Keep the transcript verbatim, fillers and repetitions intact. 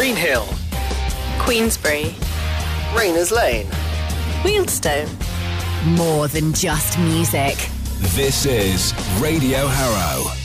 Greenhill, Queensbury, Rayners Lane, Wealdstone. More than just music. This is Radio Harrow.